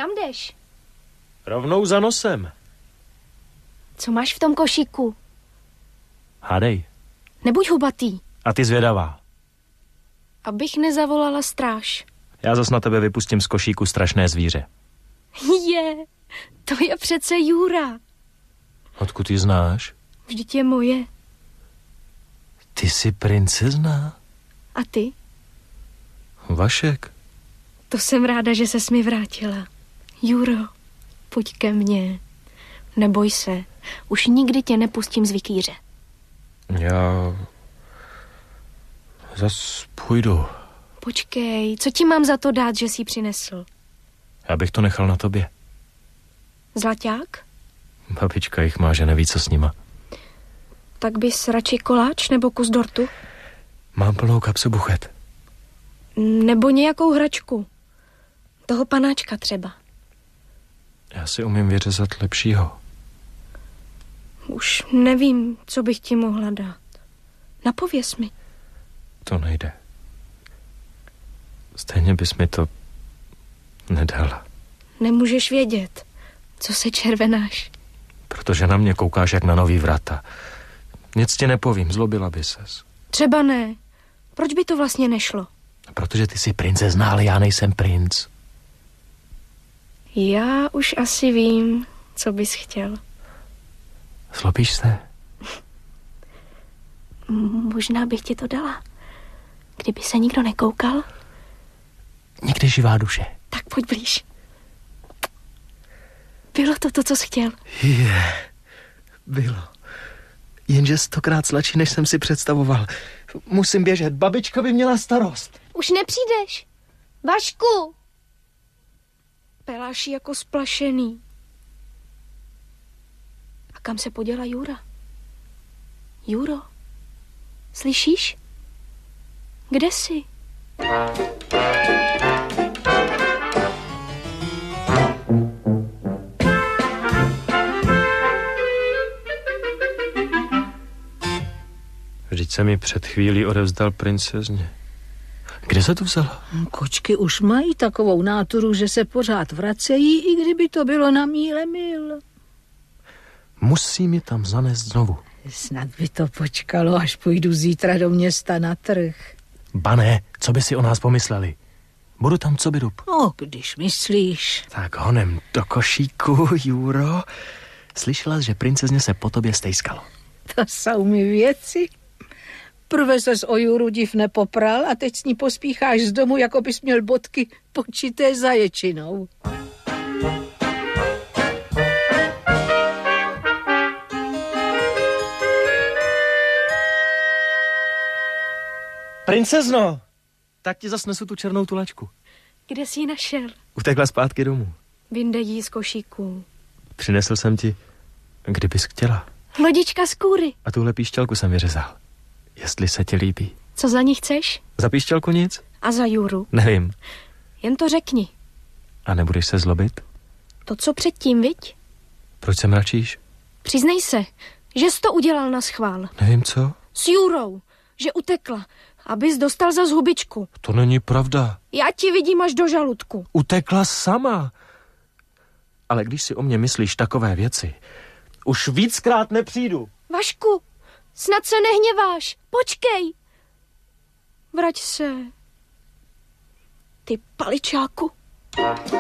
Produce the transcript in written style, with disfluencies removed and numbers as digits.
Kam jdeš? Rovnou za nosem. Co máš v tom košíku? Hádej. Nebuď hubatý. A ty zvědavá. Abych nezavolala stráž. Já zas na tebe vypustím z košíku strašné zvíře. To je přece Jura. Odkud ji znáš? Vždyť je moje. Ty jsi princezna? A ty? Vašek. To jsem ráda, že ses mi vrátila. Juro, pojď ke mně. Neboj se, už nikdy tě nepustím z vikýře. Já zas půjdu. Počkej, co ti mám za to dát, že jsi ji přinesl? Já bych to nechal na tobě. Zlaťák? Babička jich má, že neví, co s nima. Tak bys radši koláč nebo kus dortu? Mám plnou kapsu buchet. Nebo nějakou hračku. Toho panáčka třeba. Já si umím vyřezat lepšího. Už nevím, co bych ti mohla dát. Napověz mi. To nejde. Stejně bys mi to nedala. Nemůžeš vědět, co se červenáš. Protože na mě koukáš jak na nový vrata. Nic ti nepovím, zlobila by ses. Třeba ne. Proč by to vlastně nešlo? Protože ty jsi princezna, ale já nejsem princ. Já už asi vím, co bys chtěl. Zlobíš se? Možná bych ti to dala. Kdyby se nikdo nekoukal. Nikdy živá duše. Tak pojď blíž. Bylo to, co jsi chtěl. Bylo. Jenže 100krát sladší, než jsem si představoval. Musím běžet, babička by měla starost. Už nepřijdeš. Vašku! Peláš jako splašený. A kam se poděla Jura? Juro, slyšíš? Kde jsi? Vždyť se mi před chvílí odevzdal princezně. Kde se tu vzala? Kočky už mají takovou náturu, že se pořád vracejí, i kdyby to bylo na míle mil. Musí mi tam zanést znovu. Snad by to počkalo, až půjdu zítra do města na trh. Bané, co by si o nás pomysleli? Budu tam co by dub. Když myslíš. Tak honem do košíku, Juro. Slyšela, že princezně se po tobě stejskalo. To jsou mi věci. Prve ses o Juru div nepopral a teď s ní pospícháš z domu, jako bys měl bodky počité zaječinou. Princezno, tak ti zas nesu tu černou tulačku. Kde jsi ji našel? Utekla zpátky domů. Vyndej ji z košíku. Přinesl jsem ti, kdybys chtěla. Lodička z kůry. A tuhle píšťalku jsem vyřezal. Jestli se ti líbí. Co za ní chceš? Za píšťalku nic? A za Juru? Nevím. Jen to řekni. A nebudeš se zlobit? To, co předtím, viď? Proč se mračíš? Přiznej se, že jsi to udělal na schvál. Nevím co. S Jurou, že utekla, abys dostal za hubičku. To není pravda. Já ti vidím až do žaludku. Utekla sama. Ale když si o mě myslíš takové věci, už víckrát nepřijdu. Vašku, snad se nehněváš. Počkej. Vrať se. Ty paličáku.